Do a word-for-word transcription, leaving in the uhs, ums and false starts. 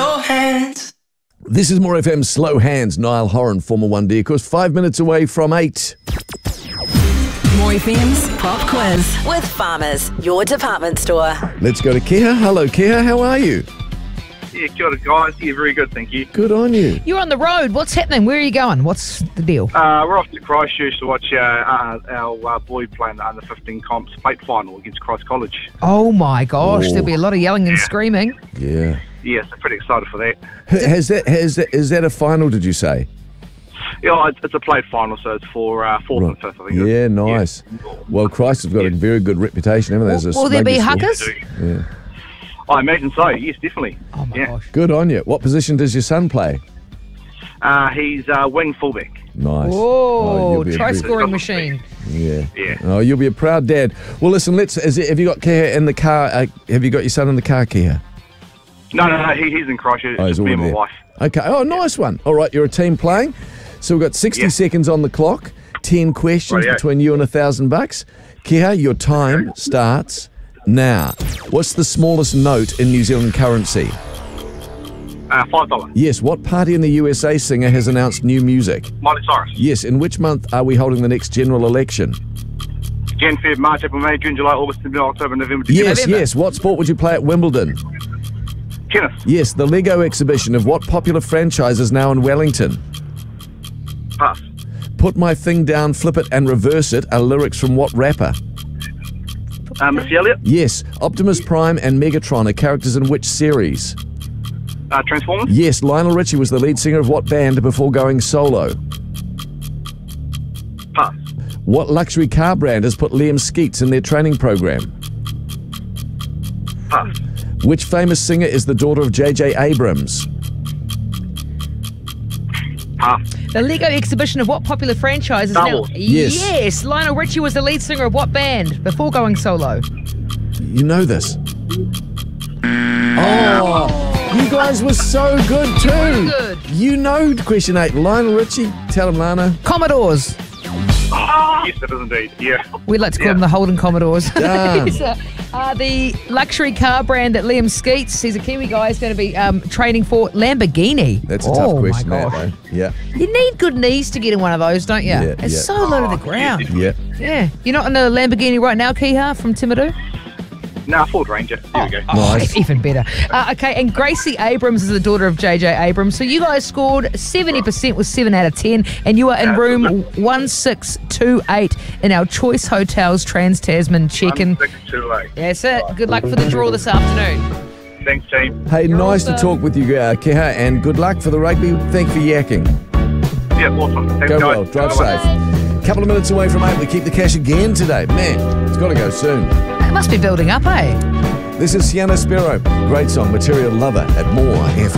slow hands. This is More F M's Slow Hands. Niall Horan, former one D, of course, five minutes away from eight. More F M's Pop Quiz with Farmers, your department store. Let's go to Keha. Hello, Keha. How are you? Yeah, kia ora, guys. Yeah, very good, thank you. Good on you. You're on the road. What's happening? Where are you going? What's the deal? Uh, we're off to Christchurch to watch uh, uh, our uh, boy play in the under fifteen comps plate final against Christ College. Oh, my gosh. Oh. There'll be a lot of yelling and screaming. Yeah. Yeah, so pretty excited for that. H- Has that, has that, is that a final, did you say? Yeah, it's, it's a plate final, so it's for uh, fourth Right. and fifth, I think. Yeah, nice. Yeah. Well, Christ has got a very good reputation, haven't they? as a Will, will there be rugby huckers? school. Yeah. I imagine so, yes, definitely. Oh, my yeah. gosh. Good on you. What position does your son play? Uh, he's uh, wing fullback. Nice. Oh, you'll be a try very- scoring machine. Yeah. Yeah. Oh, you'll be a proud dad. Well, listen, let's. Is it, have you got Keha in the car? Uh, have you got your son in the car, Keha? No, no, no, he, he's in Christchurch. Oh, he's It's me already and my there. wife. Okay. Oh, nice one. All right, you're a team playing. So we've got sixty Yeah. seconds on the clock. Ten questions Rightio. between you and a thousand bucks. Keha, your time starts now. What's the smallest note in New Zealand currency? Uh, five dollars. Yes. What party in the U S A singer has announced new music? Miley Cyrus. Yes. In which month are we holding the next general election? Jan, Feb, March, April, May, June, July, August, September, October, November, December. Yes. Yes. What sport would you play at Wimbledon? Tennis. Yes. The Lego exhibition of what popular franchise is now in Wellington? Pass. Put my thing down, flip it and reverse it are lyrics from what rapper? Uh, Missy Elliott. Yes. Optimus Prime and Megatron are characters in which series? Uh, Transformers. Yes. Lionel Richie was the lead singer of what band before going solo? Pass. What luxury car brand has put Liam Skeets in their training program? Pass. Which famous singer is the daughter of J J Abrams? Pass. The Lego exhibition of what popular franchise is Star now... Wars. Yes. Yes. Lionel Richie was the lead singer of what band before going solo? You know this. Oh, you guys were so good too. Very good. You know question eight. Lionel Richie. Tell him, Lana. Commodores. Yes, it is indeed. Yeah. We like to call Yeah. them the Holden Commodores. Damn. It's, uh, uh, the luxury car brand that Liam Skeets, he's a Kiwi guy, is going to be um, training for Lamborghini. That's a oh, tough my question, that, gosh. though. Yeah. You need good knees to get in one of those, don't you? Yeah, it's yeah. so low to the ground. Yeah. Yeah. You're not in a Lamborghini right now, Keha, from Timaru? Nah, Ford Ranger. There we go. Nice. Even better. Uh, okay, and Gracie Abrams is the daughter of J J Abrams. So you guys scored seventy percent with seven out of ten, and you are in room one six two eight in our Choice Hotels Trans Tasman check-in. One, six, two, eight. That's it. Good luck for the draw this afternoon. Thanks, team. Hey, nice to awesome. talk with you, uh, Keha, and good luck for the rugby. Thank you for yakking. Yeah, awesome. Thanks, Go guys. well. Drive Bye-bye. safe. Couple of minutes away from eight. We keep the cash again today. Man, it's got to go soon. It must be building up, eh? This is Sienna Sparrow. Great song, Material Lover at More F M.